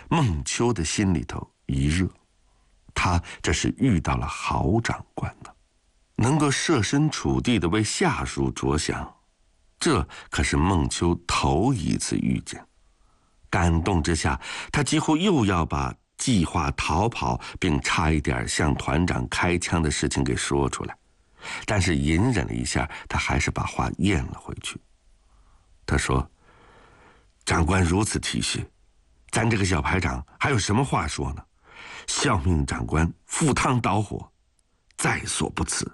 孟秋的心里头一热，他这是遇到了好长官呢，能够设身处地的为下属着想，这可是孟秋头一次遇见。感动之下，他几乎又要把计划逃跑并差一点向团长开枪的事情给说出来，但是隐忍了一下，他还是把话咽了回去。他说：长官如此体恤，咱这个小排长还有什么话说呢？效命长官赴汤蹈火，在所不辞。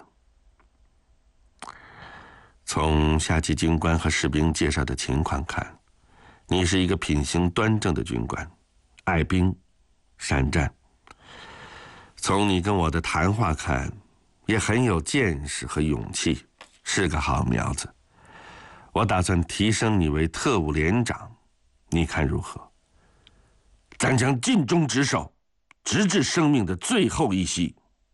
从下级军官和士兵介绍的情况看，你是一个品行端正的军官，爱兵善战。从你跟我的谈话看，也很有见识和勇气，是个好苗子。我打算提升你为特务连长，你看如何？咱将尽忠职守，直至生命的最后一息。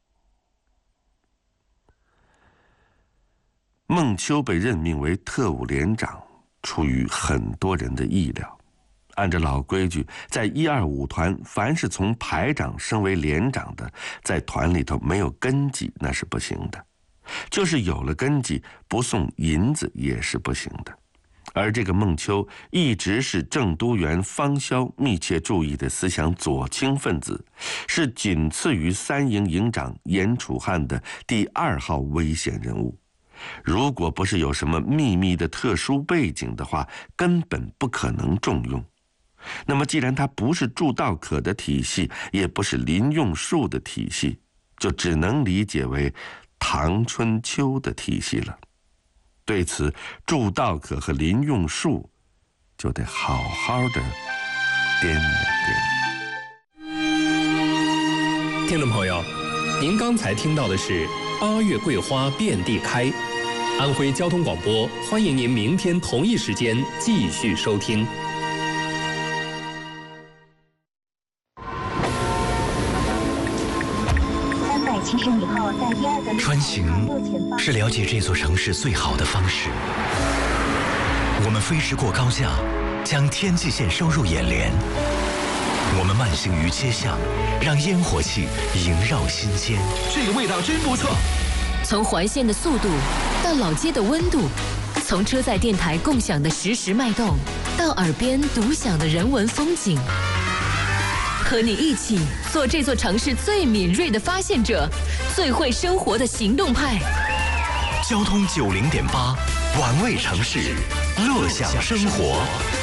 孟秋被任命为特务连长，出于很多人的意料。按照老规矩，在125团，凡是从排长升为连长的，在团里头没有根基那是不行的，就是有了根基，不送银子也是不行的。而这个孟秋一直是郑督员方潇密切注意的思想左倾分子，是仅次于3营营长严楚汉的第2号危险人物。如果不是有什么秘密的特殊背景的话，根本不可能重用。那么既然他不是祝道可的体系，也不是林用树的体系，就只能理解为唐春秋的体系了。对此，祝道可和林用树就得好好的掂量掂量。 听众朋友，您刚才听到的是8月桂花遍地开。安徽交通广播欢迎您明天同一时间继续收听。 穿行是了解这座城市最好的方式。我们飞驰过高架，将天际线收入眼帘。我们慢行于街巷，让烟火气萦绕心间。 这个味道真不错。 从环线的速度到老街的温度，从车载电台共享的实时脉动，到耳边独享的人文风景。和你一起做这座城市最敏锐的发现者，最会生活的行动派。 交通90.8，玩味城市，乐享生活。